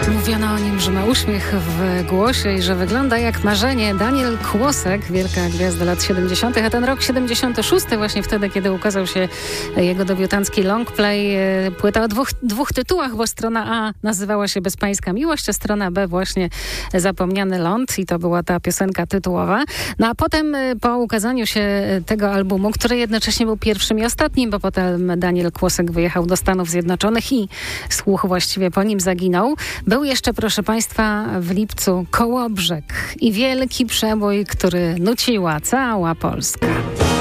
Mówiono o nim, że ma uśmiech w głosie i że wygląda jak marzenie. Daniel Kłosek, wielka gwiazda lat 70., a ten rok 76, właśnie wtedy, kiedy ukazał się jego debiutancki longplay, płyta o dwóch tytułach, bo strona A nazywała się Bezpańska Miłość, a strona B właśnie Zapomniany Ląd i to była ta piosenka tytułowa. No a potem po ukazaniu się tego albumu, który jednocześnie był pierwszym i ostatnim, bo potem Daniel Kłosek wyjechał do Stanów Zjednoczonych i słuch właściwie po nim zaginął. Był jeszcze, proszę Państwa, w lipcu Kołobrzeg i wielki przebój, który nuciła cała Polska.